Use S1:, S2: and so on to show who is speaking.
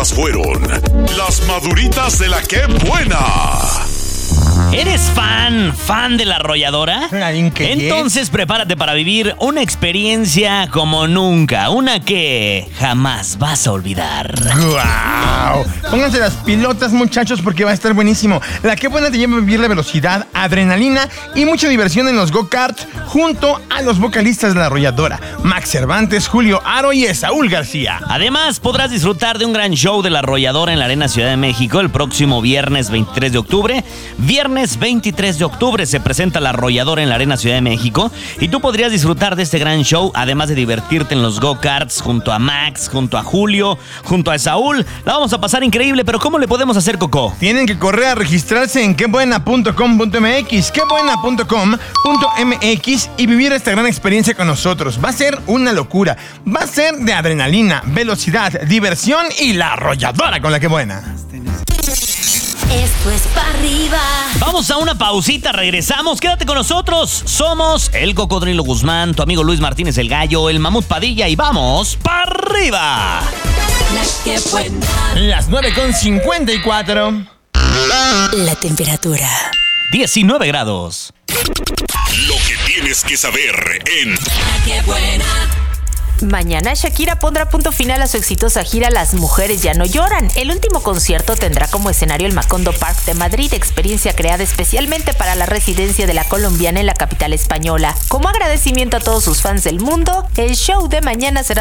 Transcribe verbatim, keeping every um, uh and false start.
S1: Estas fueron las maduritas de la Qué Buena.
S2: ¿Eres fan, fan de La Arrolladora? Entonces prepárate para vivir una experiencia como nunca, una que jamás vas a olvidar.
S3: ¡Guau! Pónganse las pilotas, muchachos, porque va a estar buenísimo. La Qué Buena te lleva a vivir la velocidad, adrenalina y mucha diversión en los go-karts junto a los vocalistas de La Arrolladora, Max Cervantes, Julio Aro y Esaúl García.
S2: Además, podrás disfrutar de un gran show de La Arrolladora en la Arena Ciudad de México el próximo viernes veintitrés de octubre. Viernes veintitrés de octubre se presenta La Arrolladora en la Arena Ciudad de México y tú podrías disfrutar de este gran show, además de divertirte en los go-karts junto a Max, junto a Julio, junto a Saúl. La vamos a pasar increíble, pero ¿cómo le podemos hacer, Coco?
S3: Tienen que correr a registrarse en quebuena punto com punto m x, quebuena punto com punto m x y vivir esta gran experiencia con nosotros. Va a ser una locura. Va a ser de adrenalina, velocidad, diversión y La Arrolladora con La Qué Buena.
S4: Esto es pa' arriba.
S2: Vamos a una pausita, regresamos. Quédate con nosotros. Somos el Cocodrilo Guzmán, tu amigo Luis Martínez el Gallo, el Mamut Padilla y vamos pa' arriba.
S4: La Qué Buena.
S3: Las nueve con cincuenta y cuatro.
S4: La temperatura.
S2: diecinueve grados.
S1: Lo que tienes que saber en
S4: La Qué Buena.
S5: Mañana Shakira pondrá punto final a su exitosa gira Las Mujeres Ya No Lloran. El último concierto tendrá como escenario el Macondo Park de Madrid, experiencia creada especialmente para la residencia de la colombiana en la capital española. Como agradecimiento a todos sus fans del mundo, el show de mañana será